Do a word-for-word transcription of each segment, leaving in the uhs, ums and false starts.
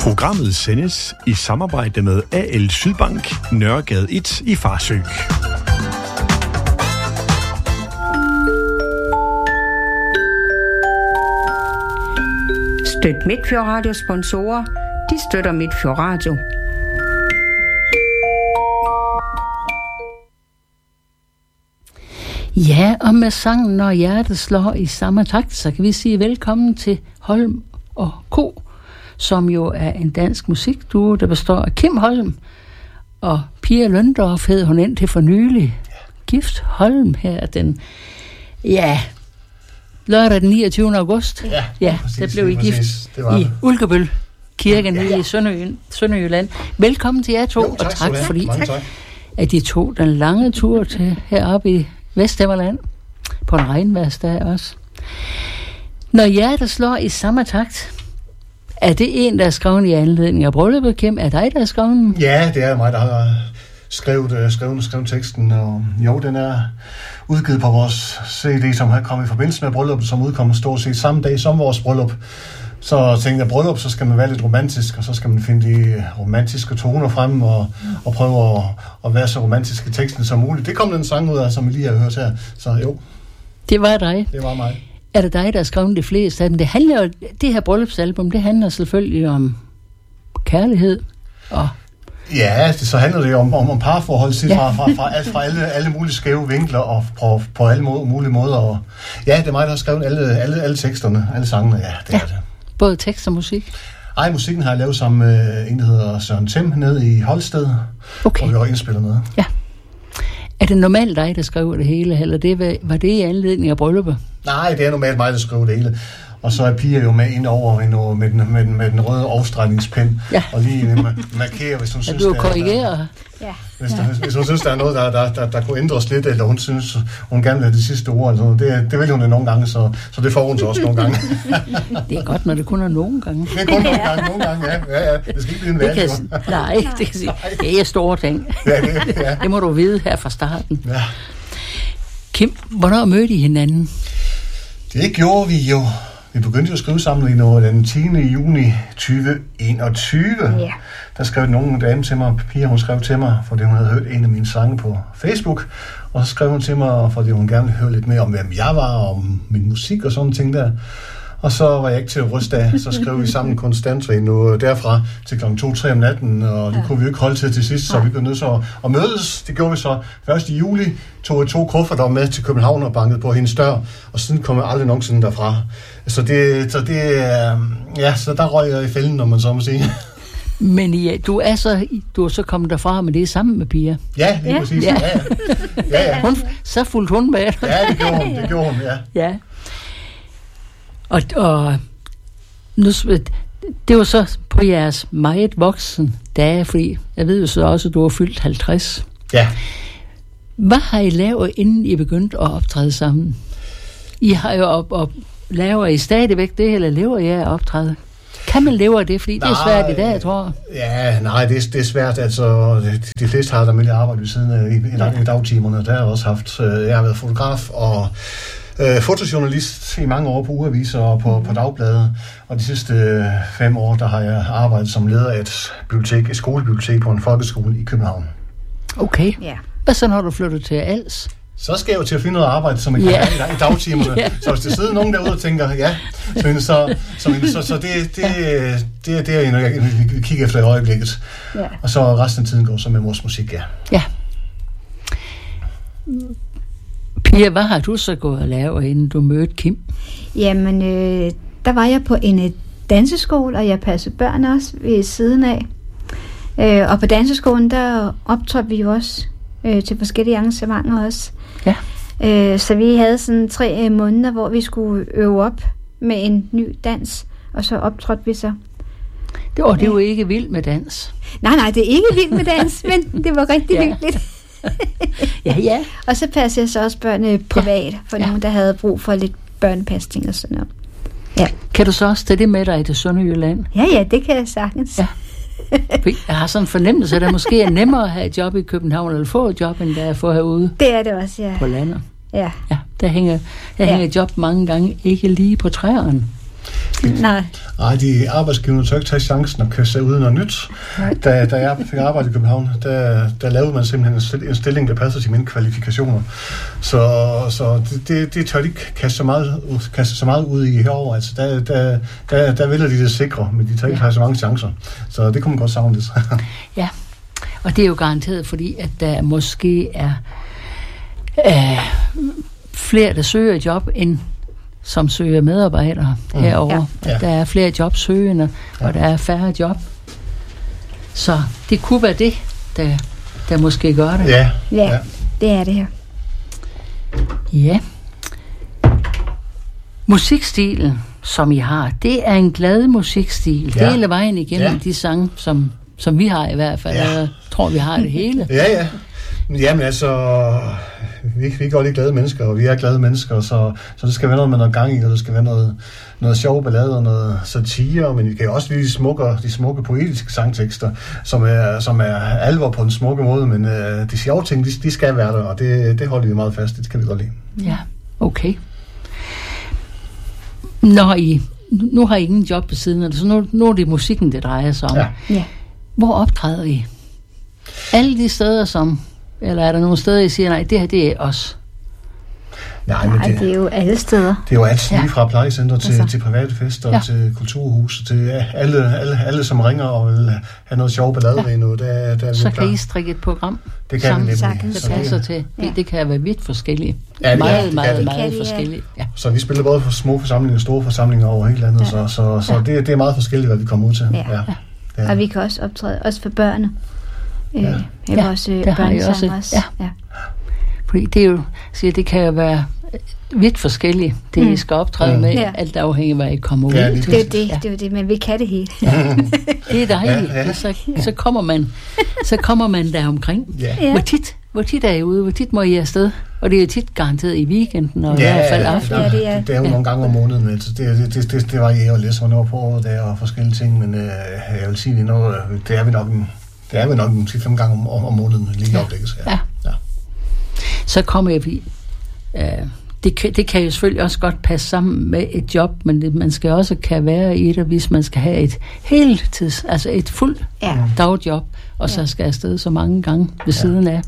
Programmet sendes i samarbejde med A L Sydbank, Nørregade et i Farsø. Støt Midtfjord Radio sponsorer. De støtter Midtfjord Radio. Ja, og med sangen Når hjertet slår i samme takt, så kan vi sige velkommen til Holm og Co., som jo er en dansk musikduo, der består af Kim Holm og Pia Løndorf, hed hun indtil for nylig. Gift Holm her den, ja, lørdag den niogtyvende august. Ja, ja præcis, der blev I gift i Ulkebøl Kirken ja, ja. i Sønderjylland, Sønderjylland. Velkommen til jer to, jo, tak, og tak fordi tak. at I tog den lange tur til heroppe i Vesthimmerland på en regnværsdag også. Når hjertet slår i samme takt, er det en, der er skrevet i anledning af brylluppet, Kim? Er dig, der er skrevet? Ja, det er mig, der har skrevet, skrevet, skrevet teksten. Og jo, den er udgivet på vores C D, som har kommet i forbindelse med brylluppet, som udkommer stort set samme dag som vores bryllup. Så tænkte jeg, bryllup, så skal man være lidt romantisk, og så skal man finde de romantiske toner frem, og, og prøve at, at være så romantisk i teksten som muligt. Det kom den sang ud af, som I lige har hørt her. Så jo. Det var dig. Det var mig. Er det dig, der har skrevet de fleste af dem? Det handler jo, det her bryllupsalbum, det handler selvfølgelig om kærlighed og... Ja, det, så handler det jo om, om, om parforhold, set ja. fra, fra, fra, alt, fra alle, alle mulige skæve vinkler og på, på alle må, mulige måder. Og ja, det er mig, der har skrevet alle, alle, alle teksterne, alle sangene. Ja, det ja. er det. Både tekst og musik? Ej, musikken har jeg lavet sammen med en, der hedder Søren Tim, nede i Holsted. Okay. Og vi har indspillet noget. Ja. Er det normalt dig, der skriver det hele, eller det, var det i anledning af brylluppet? Nej, det er normalt mig, der skriver det hele. Og så er Pia jo med ind over med, med, den, med, den, med den røde afstregningspen. Ja. Og lige markere, hvis hun synes, du korrigerer. Ja. Hvis, der, hvis, hvis hun synes, der er noget, der, der, der, der kunne ændres lidt, eller hun synes, hun gerne vil have det sidste ord, eller sådan, det, det vil hun jo nogle gange, så, så det får hun så også nogle gange. Det er godt, når det kun er nogle gange. Det er kun nogle gange, nogle gange, ja. ja, ja. Det skal ikke blive en værdig. Nej, det kan sige. Det er store ting. Ja, det, ja. Det må du vide her fra starten. Ja. Kim, hvornår mødte I hinanden? Det gjorde vi jo. Vi begyndte jo at skrive sammen i noget den tiende juni tyve enogtyve. Ja. Der skrev nogen dame til mig, Pia, hun skrev til mig, fordi hun havde hørt en af mine sange på Facebook. Og så skrev hun til mig, fordi hun gerne ville høre lidt mere om, hvem jeg var, og om min musik og sådan ting der. Og så var jeg ikke til at ryste af, så skrev vi sammen konstant nu derfra til klokken to tre om natten, og det kunne vi jo ikke holde til til sidst, så vi blev nødt til at, at mødes. Det gjorde vi så første juli, tog jeg to kufferter med til København og bankede på hendes dør, og siden kom jeg aldrig nogensinde derfra. Så det, så det, ja, så der røg jeg i fælden, når man så må sige. Men ja, du er så, du er så kommet derfra, men det er sammen med Pia. Ja, lige ja. præcis. Ja. Ja, ja. Ja, ja. Hun, så fulgte hun med. Ja, det gjorde hun, det gjorde hun, ja. Ja. Og, og nu, det var så på jeres meget voksen dage, fordi jeg ved jo så også, at du har fyldt halvtreds. Ja. Hvad har I lavet, inden I begyndte at optræde sammen? I har jo op, op, laver I stadigvæk det, eller lever I af at optræde? Kan man leve af det, fordi nej, det er svært i dag, jeg tror. Ja, nej, det er, det er svært. Altså, de fleste har der med arbejde ved siden af i, i, i dagtimerne. Der har jeg også haft, jeg har været fotograf og øh, fotojournalist i mange år på ugeaviser og på, på dagbladet. Og de sidste øh, fem år, der har jeg arbejdet som leder af et bibliotek, et skolebibliotek på en folkeskole i København. Okay. Yeah. Hvad så, når du flytter til Als? Så skal jeg jo til at finde noget arbejde, som jeg kan yeah. have i dagtimerne. Yeah. Så hvis der sidder nogen derude og tænker, ja, så, så, så, så, så det, det, det, det er noget, jeg vil kigge efter i øjeblikket. Yeah. Og så resten af tiden går så med vores musik, ja. Ja. Pia, hvad har du så gået og lavet, inden du mødte Kim? Jamen, øh, der var jeg på en danseskole, og jeg passede børn også ved siden af. Øh, og på danseskolen, der optrådte vi jo også øh, til forskellige arrangementer også. Ja. Øh, så vi havde sådan tre øh, måneder, hvor vi skulle øve op med en ny dans, og så optrådte vi så. Det var, det er jo ikke vildt med dans. Nej, nej, det er ikke vildt med dans, men det var rigtig ja. vildt. Ja, ja. Og så passede jeg så også børnene privat, ja. for ja. nogen, der havde brug for lidt børnepasning og sådan noget. Ja. Kan du så også tage det med dig til Sønderjylland? Ja, ja, det kan jeg sagtens. Ja. Jeg har sådan en fornemmelse, at det måske er nemmere at have et job i København, eller få et job, end der er at få herude. Det er det også, ja. På landet. Ja. Ja, der hænger, der ja. hænger job mange gange ikke lige på træerne. Nej. Nej, de arbejdsgiverne tør ikke tage chancen og kaste sig uden noget nyt. Da, da jeg fik arbejde i København, der, der lavede man simpelthen en stilling, der passer til mine kvalifikationer. Så, så det, det, det tør de ikke kaste så meget, kaste så meget ud i herovre. Altså, der, der, der, der vælger de det sikre, men de tør ikke have så mange chancer. Så det kunne man godt savne lidt. Ja, og det er jo garanteret, fordi at der måske er øh, flere, der søger job, end som søger medarbejdere mm. herovre. Ja. Ja. Der er flere jobsøgende, ja. Og der er færre job. Så det kunne være det, der, der måske gør det. Ja. Ja, ja, det er det her. Ja. Musikstilen, som I har, det er en glad musikstil. Ja. Hele vejen igennem ja. De sange, som, som vi har i hvert fald. Ja. Jeg tror, vi har det hele. Ja, ja. Jamen altså, vi, vi er godt glade mennesker, og vi er glade mennesker, så, så det skal være noget med noget gang i, og det skal være noget, noget sjov ballade og noget satire, men vi kan også lide de smukke, de smukke poetiske sangtekster, som er, som er alvor på en smukke måde, men øh, de sjove ting, de, de skal være der, og det, det holder vi meget fast, det kan vi godt lide. Ja, okay. Når I, nu har I ingen job på siden af det, så nu, nu er det musikken, det drejer sig om. Ja. Ja. Hvor optræder I? Alle de steder, som... Eller er der nogle steder, I siger, nej, det her, det er os? Nej, men Nej, det, det er jo alle steder. det er jo alt lige fra plejecenter til, altså. til private fester, Ja. til kulturhus, til alle, alle, alle som ringer og vil have noget sjov ballade ja. Ved nu. Der, der er Så vi kan klar. I strikke et program, Det kan vi nemlig. sagtens. Så der passer det- til. Ja. Det, det kan være vidt forskellige. Ja, det- meget, det kan meget, det. meget Det kan de, ja. forskellige. Ja. Så vi spiller både for små forsamlinger og store forsamlinger over hele landet, Ja. så, så, så det, det er meget forskelligt, hvad vi kommer ud til. Ja. Ja. Ja. Og vi kan også optræde, også for børnene. Øh, Ja. ja. Ja, Vores øh, det har I børnesanger også. også. Ja. Ja. Fordi det er jo, siger, det kan jo være vidt forskelligt, det mm. I skal optræde Mm. med, Ja. alt afhængig af, hvad I kommer Ja, ud lige til. Det er jo det, Ja. det er jo det, men vi kan det hele. Det er dejligt. Ja, ja. Så, så, kommer man, så kommer man der omkring. Ja. Ja. Hvor tit, hvor tit er I ude? Hvor tit må I afsted? Og det er jo tit garanteret i weekenden, og Ja, i hvert fald ja, aften. Ja, det er- det er jo Ja. nogle gange om måneden, altså det, det, det, det, det varierer lidt, hvornår på året der og forskellige ting, men øh, jeg vil sige, nu, det er vi nok en, det er vi nok en ti-fem gange om, om, om måneden lige Ja. oplægges. Ja. Ja. Så kommer jeg vi. Øh, det, kan, det kan jo selvfølgelig også godt passe sammen med et job, men det, man skal også kan være i det, hvis man skal have et heltids, altså et fuldt Ja. dagjob, og så skal afsted så mange gange ved siden af. Ja.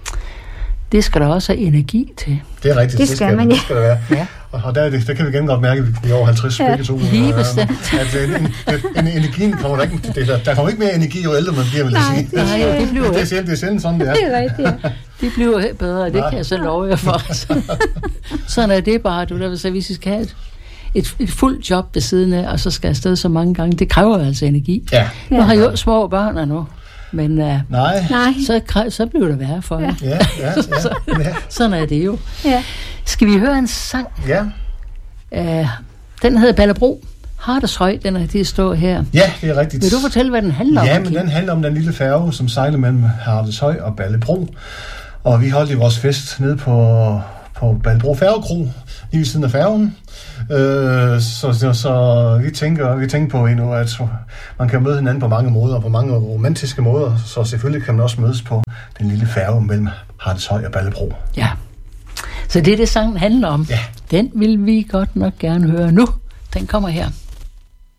Det skal der også have energi til. Det er rigtigt. Det skal man, det ja. skal det være. Ja. Og, og der, det, der kan vi igen godt mærke, at vi er over halvtreds Ja. begge to. Lige øh, bestemt. At en, en, en, energien kommer der ikke, det, der, der kommer ikke mere energi, jo ældre man bliver, vil jeg Nej, sige. det- Nej, det bliver Det er ikke. sjældent, det er sjældent sådan, det er. Det er rigtigt, ja. Det bliver ikke bedre, det Nej. kan jeg så love jer for. Sådan er det bare, du der, så hvis I skal have et, et, et fuldt job ved siden af, og så skal afsted så mange gange, det kræver altså energi. Ja. Nu har jeg jo små børn nu, men uh, Nej. Nej. så, kræ- så bliver det værre for jer. Ja. Ja, ja, ja. ja. Sådan er det jo. Ja. Skal vi høre en sang? ja. Uh, den hedder Ballebro. Hardeshøj, den er til at stå her. Ja, det er rigtigt. Vil du fortælle, hvad den handler om? Ja, men Kim? den handler om den lille færge, som sejler mellem Hardeshøj og Ballebro. Og vi holdt i vores fest nede på, på Ballebro Færgekro, lige ved siden af færgen. Øh, så, så, så vi tænker, vi tænker på endnu, at man kan møde hinanden på mange måder, på mange romantiske måder. Så selvfølgelig kan man også mødes på den lille færge mellem Hardeshøj og Ballebro. Ja. Så det er det, sangen handler om. Ja. Den vil vi godt nok gerne høre nu. Den kommer her.